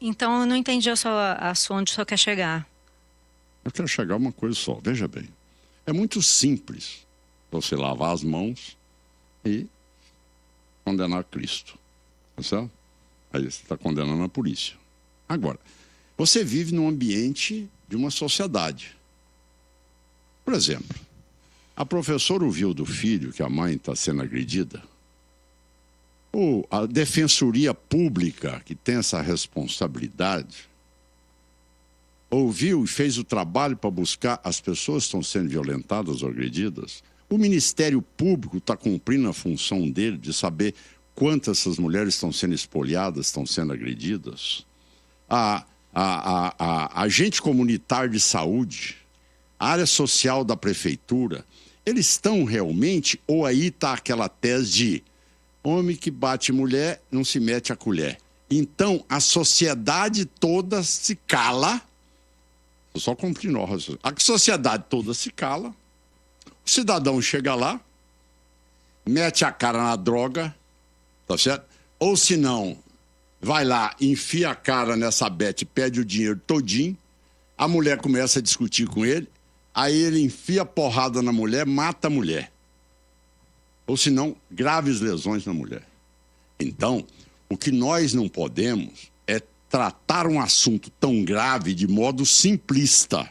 Então, eu não entendi onde o senhor quer chegar. Eu quero chegar a uma coisa só, veja bem. É muito simples você lavar as mãos e condenar Cristo. Tá certo? Aí você está condenando a polícia. Agora, você vive num ambiente de uma sociedade. Por exemplo, a professora ouviu do filho que a mãe está sendo agredida? Ou a defensoria pública, que tem essa responsabilidade, ouviu e fez o trabalho para buscar as pessoas que estão sendo violentadas ou agredidas? O Ministério Público está cumprindo a função dele de saber quantas essas mulheres estão sendo espoliadas, estão sendo agredidas? A agente comunitário de saúde, a área social da prefeitura, eles estão realmente, ou aí está aquela tese de homem que bate mulher não se mete a colher. Então, a sociedade toda se cala. Eu só cumpri a sociedade toda se cala. O cidadão chega lá, mete a cara na droga, tá certo? Ou se não, vai lá, enfia a cara nessa bete, pede o dinheiro todinho, a mulher começa a discutir com ele, aí ele enfia a porrada na mulher, mata a mulher. Ou se não, graves lesões na mulher. Então, o que nós não podemos é tratar um assunto tão grave de modo simplista.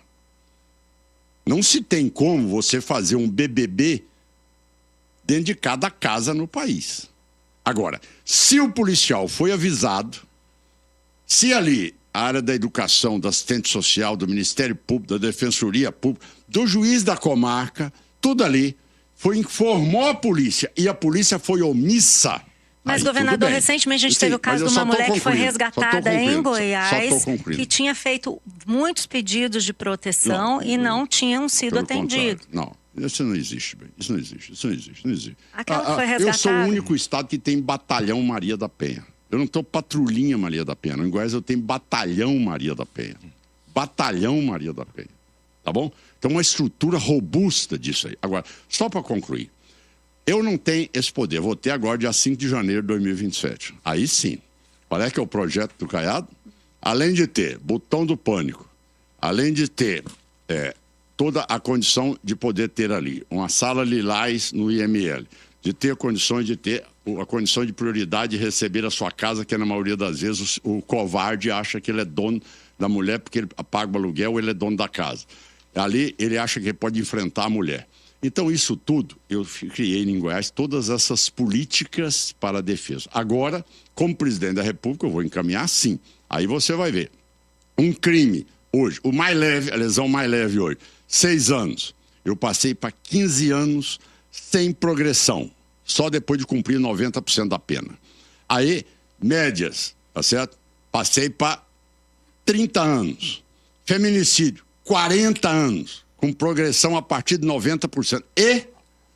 Não se tem como você fazer um BBB dentro de cada casa no país. Agora, se o policial foi avisado, se ali a área da educação, da assistente social, do Ministério Público, da Defensoria Pública, do juiz da comarca, tudo ali, informou a polícia e a polícia foi omissa. Mas, governador, recentemente a gente teve o caso de uma mulher que foi resgatada em Goiás, que tinha feito muitos pedidos de proteção e não tinham sido atendidos. Não, isso não existe, bem. Isso não existe. Aquela que foi resgatada. Eu sou o único estado que tem batalhão Maria da Penha. Eu não estou patrulhinha Maria da Penha. Em Goiás eu tenho batalhão Maria da Penha. Batalhão Maria da Penha. Tá bom? Então, uma estrutura robusta disso aí. Agora, só para concluir. Eu não tenho esse poder. Vou ter agora dia 5 de janeiro de 2027. Aí sim. Qual é que é o projeto do Caiado? Além de ter botão do pânico, além de ter toda a condição de poder ter ali uma sala lilás no IML, de ter condições de ter a condição de prioridade de receber a sua casa, que na maioria das vezes o covarde acha que ele é dono da mulher porque ele paga o aluguel, ele é dono da casa. Ali ele acha que ele pode enfrentar a mulher. Então, isso tudo, eu criei em Goiás todas essas políticas para a defesa. Agora, como presidente da República, eu vou encaminhar sim. Aí você vai ver. Um crime, hoje, o mais leve, a lesão mais leve hoje, 6 anos. Eu passei para 15 anos sem progressão, só depois de cumprir 90% da pena. Aí, médias, tá certo? Passei para 30 anos. Feminicídio, 40 anos. Com progressão a partir de 90%. E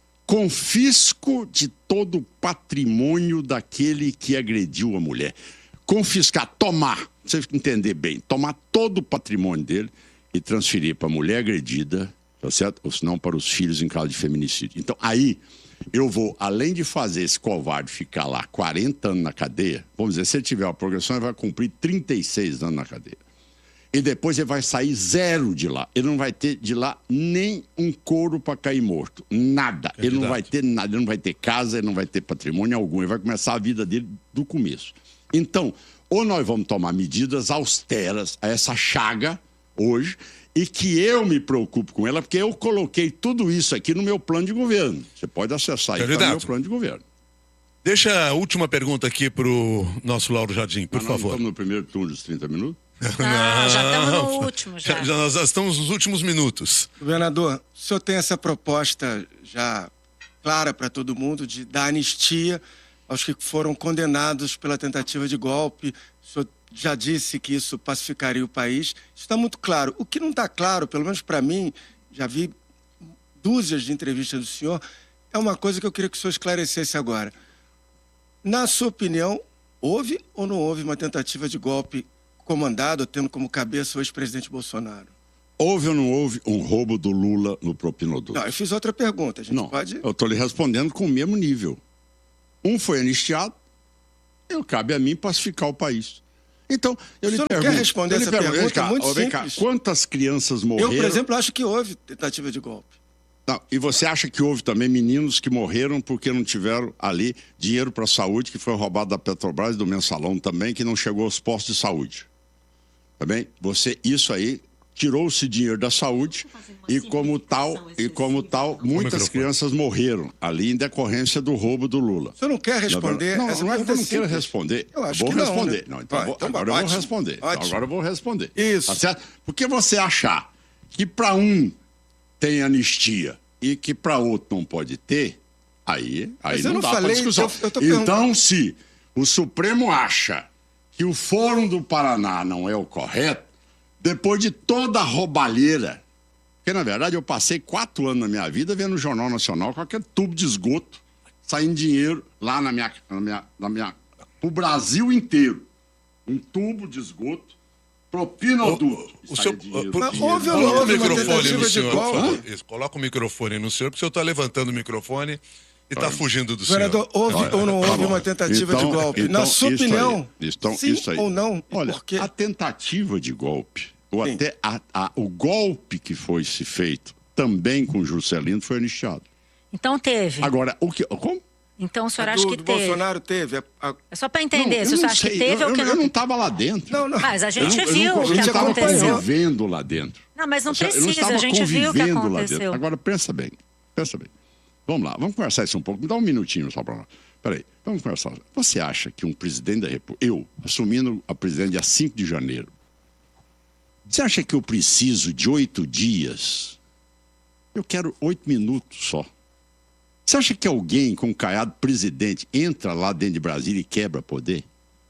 confisco de todo o patrimônio daquele que agrediu a mulher. Confiscar, tomar, você entender bem, tomar todo o patrimônio dele e transferir para a mulher agredida, tá certo? Ou se não, para os filhos em caso de feminicídio. Então, aí, eu vou, além de fazer esse covarde ficar lá 40 anos na cadeia, vamos dizer, se ele tiver uma progressão, ele vai cumprir 36 anos na cadeia. E depois ele vai sair 0 de lá. Ele não vai ter de lá nem um couro para cair morto. Nada. Ele não vai ter nada. Ele não vai ter casa, ele não vai ter patrimônio algum. Ele vai começar a vida dele do começo. Então, ou nós vamos tomar medidas austeras a essa chaga hoje, e que eu me preocupo com ela, porque eu coloquei tudo isso aqui no meu plano de governo. Você pode acessar aí no meu plano de governo. Deixa a última pergunta aqui para o nosso Lauro Jardim, por favor. Estamos no primeiro turno dos 30 minutos? Não, já estamos no último. Nós já estamos nos últimos minutos. Governador, o senhor tem essa proposta já clara para todo mundo de dar anistia aos que foram condenados pela tentativa de golpe. O senhor já disse que isso pacificaria o país. Isso está muito claro. O que não está claro, pelo menos para mim, já vi dúzias de entrevistas do senhor, é uma coisa que eu queria que o senhor esclarecesse agora. Na sua opinião, houve ou não houve uma tentativa de golpe comandado, tendo como cabeça o ex-presidente Bolsonaro? Houve ou não houve um roubo do Lula no propinoduto? Não, eu fiz outra pergunta. A gente não, pode... eu estou lhe respondendo com o mesmo nível. Um foi anistiado, cabe a mim pacificar o país. Então, eu lhe pergunto... Quer responder essa pergunta? Muito simples. Quantas crianças morreram? Eu, por exemplo, acho que houve tentativa de golpe. Não, e você acha que houve também meninos que morreram porque não tiveram ali dinheiro para a saúde, que foi roubado da Petrobras e do Mensalão também, que não chegou aos postos de saúde? Também, isso aí... Tirou-se dinheiro da saúde e como tal, muitas crianças morreram ali em decorrência do roubo do Lula. Você não quer responder? Não é que eu não quero responder. Eu acho vou que responder. Não, né? Agora eu vou responder. Agora eu vou responder. Isso. Tá certo? Porque você achar que para um tem anistia e que para outro não pode ter, aí não dá para discussão. Então, se o Supremo acha que o Fórum do Paraná não é o correto, depois de toda a roubalheira, porque na verdade eu passei 4 anos na minha vida vendo o Jornal Nacional com aquele tubo de esgoto, saindo dinheiro lá pro Brasil inteiro. Um tubo de esgoto, propina ao duto. Houve ou não houve uma tentativa de golpe? Coloca o microfone no senhor, porque o senhor está levantando o microfone e está fugindo do senhor. Vereador, houve ou não houve uma tentativa de golpe? Na sua opinião, sim ou não? Olha, a tentativa de golpe, ou até o golpe que foi se feito, também com o Juscelino, foi anistiado. Então teve. Agora, como? Então o senhor acha que teve? Bolsonaro teve. É só para entender, se o senhor acha que teve ou que não. Eu não estava lá dentro. Não. Mas a gente viu o que aconteceu. Eu estava convivendo lá dentro. Não, mas não precisa, a gente viu o que aconteceu. Agora, pensa bem. Vamos lá, vamos conversar isso um pouco. Me dá um minutinho só para nós. Peraí, vamos conversar. Você acha que um presidente da República, eu, assumindo a presidência dia 5 de janeiro, você acha que eu preciso de 8 dias? Eu quero 8 minutos só. Você acha que alguém com um caiado presidente entra lá dentro de Brasília e quebra poder?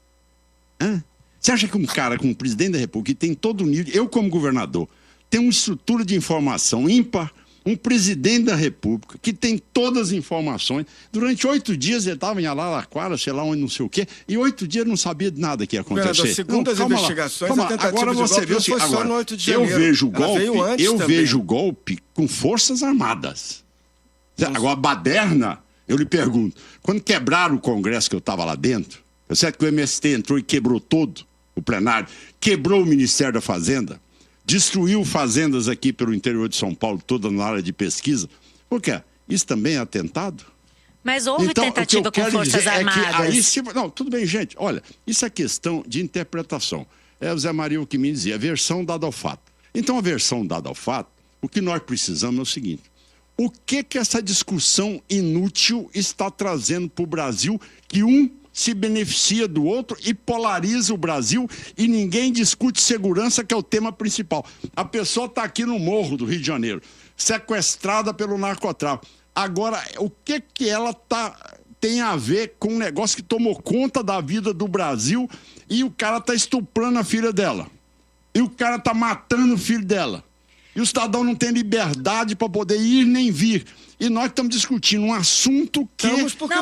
Você acha que um cara com um presidente da República que tem todo o nível, eu como governador, tem uma estrutura de informação ímpar, um presidente da República que tem todas as informações. Durante 8 dias ele estava em Araraquara, sei lá onde, não sei o quê, e 8 dias não sabia de nada que ia acontecer. Segundo as investigações, a tentativa agora você vê foi só no 8 de janeiro. Eu vejo golpe com forças armadas. Agora, baderna, eu lhe pergunto, quando quebraram o Congresso que eu estava lá dentro, é certo que o MST entrou e quebrou todo o plenário, quebrou o Ministério da Fazenda, destruiu fazendas aqui pelo interior de São Paulo, toda na área de pesquisa. Por quê? Isso também é atentado? Mas houve tentativa com forças armadas. Não, tudo bem, gente. Olha, isso é questão de interpretação. É o Zé Maria o que me dizia, a versão dada ao fato. Então, a versão dada ao fato, o que nós precisamos é o seguinte: o que essa discussão inútil está trazendo para o Brasil, que um se beneficia do outro e polariza o Brasil, e ninguém discute segurança, que é o tema principal. A pessoa está aqui no Morro do Rio de Janeiro, sequestrada pelo narcotráfico. Agora, o que ela tem a ver com um negócio que tomou conta da vida do Brasil, e o cara está estuprando a filha dela, e o cara está matando o filho dela, e o cidadão não tem liberdade para poder ir nem vir. E nós estamos discutindo um assunto que...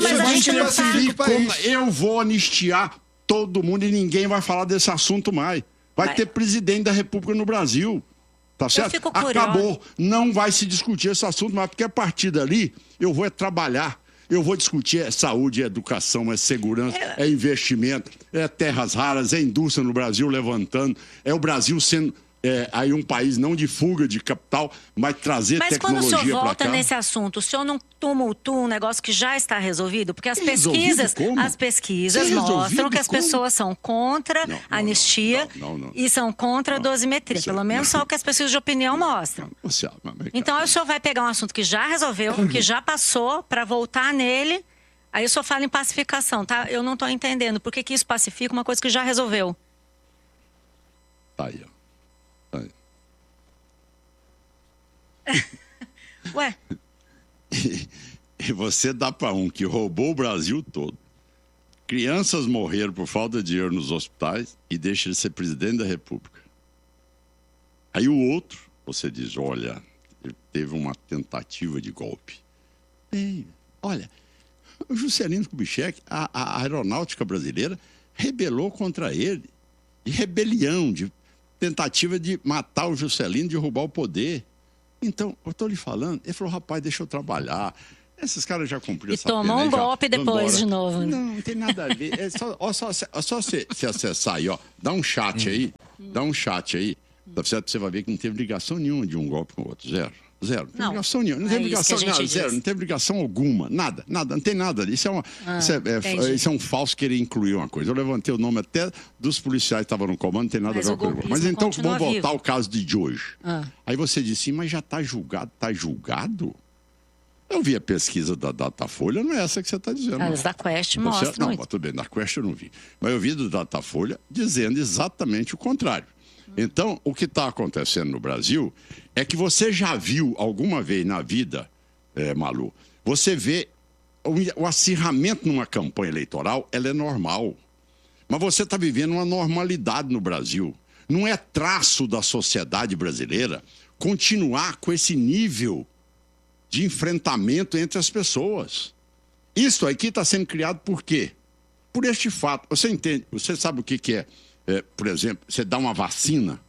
Eu vou anistiar todo mundo e ninguém vai falar desse assunto mais. Vai ter presidente da República no Brasil. Tá certo? Acabou. Não vai se discutir esse assunto mais, porque a partir dali eu vou trabalhar. Eu vou discutir saúde, educação, segurança, investimento, terras raras, indústria no Brasil levantando, o Brasil sendo... aí um país não de fuga de capital, mas trazer tecnologia para cá. Mas quando o senhor volta nesse assunto, o senhor não tumultua um negócio que já está resolvido? Porque as pesquisas mostram que as pessoas são contra a anistia e são contra a dosimetria. Pelo menos só o que as pesquisas de opinião mostram. Então o senhor vai pegar um assunto que já resolveu, que já passou, para voltar nele. Aí o senhor fala em pacificação, tá? Eu não estou entendendo. Por que isso pacifica uma coisa que já resolveu? Tá aí, ó. Ué? E você dá para um que roubou o Brasil todo. Crianças morreram por falta de dinheiro nos hospitais e deixa ele ser presidente da República. Aí o outro, você diz, olha, ele teve uma tentativa de golpe. Bem, olha, o Juscelino Kubitschek, a aeronáutica brasileira, rebelou contra ele. De rebelião, de tentativa de matar o Juscelino, de roubar o poder. Então, eu estou lhe falando, ele falou, rapaz, deixa eu trabalhar, Esses caras já cumpriram essa pena. E tomou um golpe depois de novo. Não tem nada a ver. É só você acessar aí, ó. Dá um chat aí. Dá um chat aí. Tá certo? Você vai ver que não teve ligação nenhuma de um golpe com o outro. Zero. Não tem ligação nenhuma. Não teve ligação nenhuma. Zero. Não teve ligação alguma. Nada. Não tem nada ali. Isso é um falso querer incluir uma coisa. Eu levantei o nome até dos policiais que estavam no comando, não tem nada a ver com o Mas então, vamos voltar ao caso de hoje. Aí você disse, mas já está julgado. Está julgado? Eu vi a pesquisa da Datafolha, não é essa que você está dizendo. As da Quest mostram. Não, mas tudo bem, da Quest eu não vi. Mas eu vi do Datafolha dizendo exatamente o contrário. Então, o que está acontecendo no Brasil é que você já viu alguma vez na vida, Malu, você vê o acirramento numa campanha eleitoral, ela é normal. Mas você está vivendo uma normalidade no Brasil. Não é traço da sociedade brasileira continuar com esse nível de enfrentamento entre as pessoas. Isso aqui está sendo criado por quê? Por este fato. Você entende? Você sabe o que é? Por exemplo, você dá uma vacina.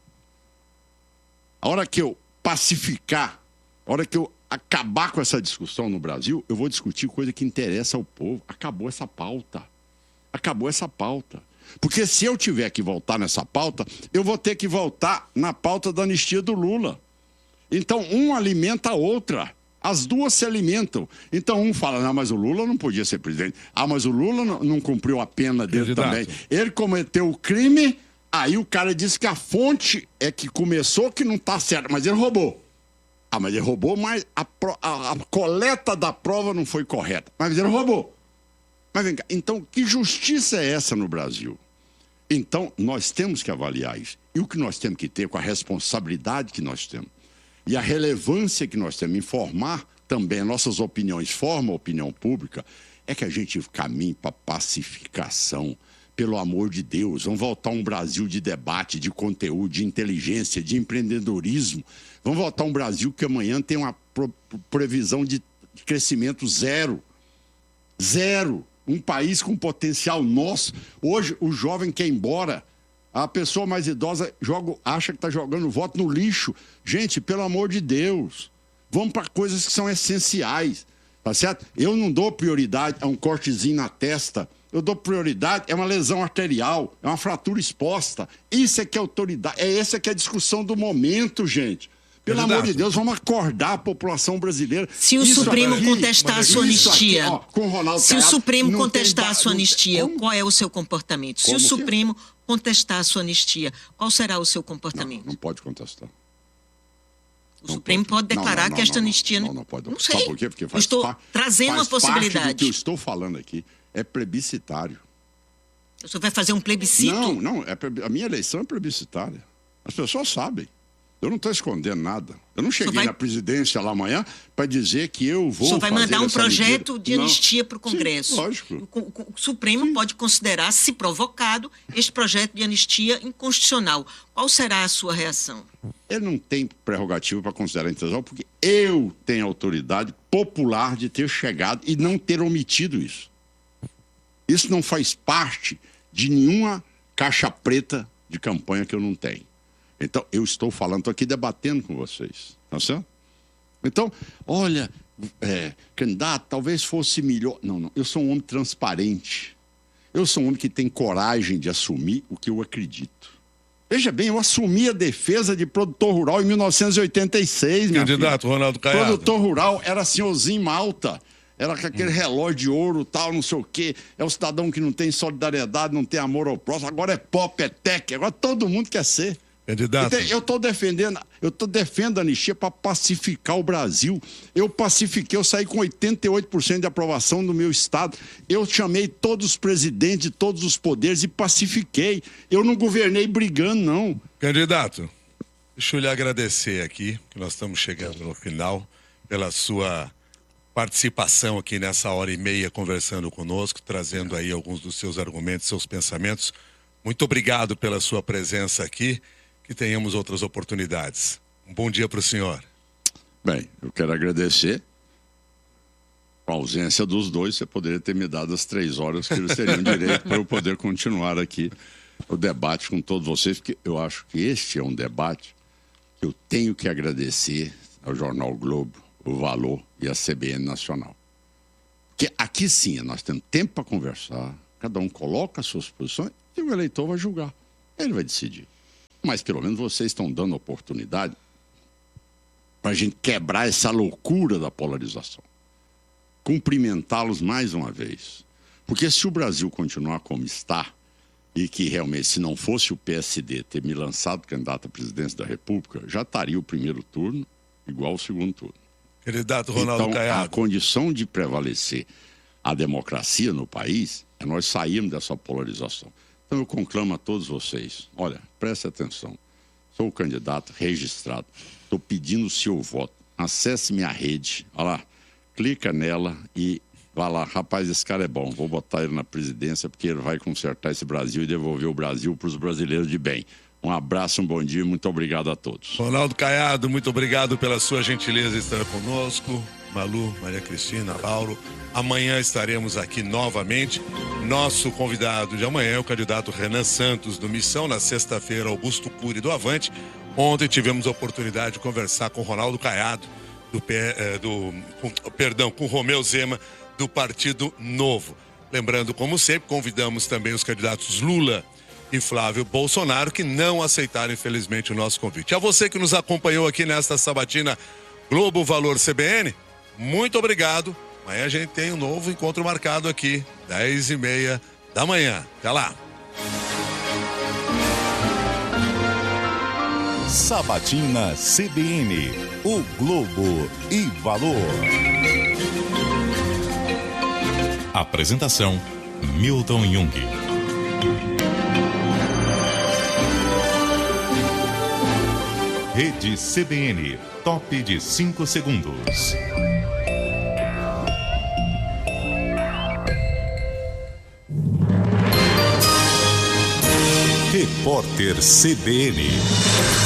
A hora que eu pacificar, a hora que eu acabar com essa discussão no Brasil, eu vou discutir coisa que interessa ao povo. Acabou essa pauta. Acabou essa pauta. Porque se eu tiver que voltar nessa pauta, eu vou ter que voltar na pauta da anistia do Lula. Então, um alimenta a outra. As duas se alimentam. Então, um fala, não, mas o Lula não podia ser presidente. Ah, mas o Lula não cumpriu a pena dele também. Ele cometeu o crime, aí o cara disse que a fonte é que começou que não está certo, mas ele roubou. Ah, mas ele roubou, mas a coleta da prova não foi correta. Mas ele roubou. Mas vem cá, então, que justiça é essa no Brasil? Então, nós temos que avaliar isso. E o que nós temos que ter com a responsabilidade que nós temos e a relevância que nós temos em formar também nossas opiniões, forma a opinião pública, é que a gente caminhe para pacificação. Pelo amor de Deus, vamos voltar a um Brasil de debate, de conteúdo, de inteligência, de empreendedorismo. Vamos voltar a um Brasil que amanhã tem uma previsão de crescimento zero. Zero. Um país com potencial nosso. Hoje, o jovem quer ir embora. A pessoa mais idosa acha que está jogando voto no lixo. Gente, pelo amor de Deus, vamos para coisas que são essenciais, tá certo? Eu não dou prioridade a um cortezinho na testa. Eu dou prioridade, é uma lesão arterial, é uma fratura exposta. Isso é que é autoridade, essa que é a discussão do momento, gente. Pelo amor de Deus, vamos acordar a população brasileira. Se o Supremo contestar a sua anistia, se o Supremo contestar a sua anistia, qual é o seu comportamento? Se o Supremo contestar a sua anistia, qual será o seu comportamento? Não pode contestar. O Supremo pode declarar que esta anistia... Não pode. Não sei. Sabe por quê? Porque eu estou trazendo uma possibilidade. Parte do que eu estou falando aqui é plebiscitário. O senhor vai fazer um plebiscito? Não. A minha eleição é plebiscitária. As pessoas sabem. Eu não estou escondendo nada. Eu não cheguei na presidência lá amanhã para dizer que eu vou. O senhor vai mandar um projeto de anistia para o Congresso. Sim, lógico. O Supremo pode considerar, se provocado, este projeto de anistia inconstitucional. Qual será a sua reação? Ele não tem prerrogativa para considerar inconstitucional, porque eu tenho autoridade popular de ter chegado e não ter omitido isso. Isso não faz parte de nenhuma caixa preta de campanha que eu não tenho. Então, eu estou falando, estou aqui debatendo com vocês, tá certo? Então, olha, candidato, talvez fosse melhor. Não, eu sou um homem transparente. Eu sou um homem que tem coragem de assumir o que eu acredito. Veja bem, eu assumi a defesa de produtor rural em 1986, meu candidato filho. Ronaldo Caiado. Produtor rural era senhorzinho Malta. Era com aquele relógio de ouro, tal, não sei o quê. É o cidadão que não tem solidariedade, não tem amor ao próximo. Agora é pop, é tech. Agora todo mundo quer ser. Candidato. Eu defendendo a anistia para pacificar o Brasil. Eu pacifiquei, eu saí com 88% de aprovação no meu estado. Eu chamei todos os presidentes de todos os poderes e pacifiquei. Eu não governei brigando, não. Candidato, deixa eu lhe agradecer aqui, que nós estamos chegando no final, pela sua participação aqui nessa hora e meia conversando conosco, trazendo aí alguns dos seus argumentos, seus pensamentos. Muito obrigado pela sua presença aqui. Que tenhamos outras oportunidades. Um bom dia para o senhor. Bem, eu quero agradecer. Com a ausência dos dois, você poderia ter me dado as 3 horas que eles teriam direito para eu poder continuar aqui o debate com todos vocês, porque eu acho que este é um debate que eu tenho que agradecer ao Jornal Globo, o Valor e a CBN Nacional. Porque aqui sim, nós temos tempo para conversar, cada um coloca as suas posições e o eleitor vai julgar. Ele vai decidir. Mas pelo menos vocês estão dando oportunidade para a gente quebrar essa loucura da polarização. Cumprimentá-los mais uma vez. Porque se o Brasil continuar como está, e que realmente, se não fosse o PSD ter me lançado candidato à presidência da República, já estaria o primeiro turno igual ao segundo turno. Candidato Ronaldo Caiado. A condição de prevalecer a democracia no país é nós sairmos dessa polarização. Então eu conclamo a todos vocês, olha, preste atenção, sou o candidato registrado, estou pedindo o seu voto, acesse minha rede, olha lá, clica nela e vá lá, rapaz, esse cara é bom, vou botar ele na presidência porque ele vai consertar esse Brasil e devolver o Brasil para os brasileiros de bem. Um abraço, um bom dia, muito obrigado a todos. Ronaldo Caiado, muito obrigado pela sua gentileza de estar conosco. Malu, Maria Cristina, Lauro. Amanhã estaremos aqui novamente. Nosso convidado de amanhã é o candidato Renan Santos, do Missão. Na sexta-feira, Augusto Cury, do Avante. Ontem tivemos a oportunidade de conversar com Ronaldo Caiado, com Romeu Zema, do Partido Novo. Lembrando, como sempre, convidamos também os candidatos Lula e Flávio Bolsonaro, que não aceitaram, infelizmente, o nosso convite. A você que nos acompanhou aqui nesta sabatina Globo Valor CBN, muito obrigado. Amanhã a gente tem um novo encontro marcado aqui, 10h30 da manhã. Até lá. Sabatina CBN, o Globo e Valor. Apresentação, Milton Jung. Rede CBN, top de 5 segundos. Repórter CBN.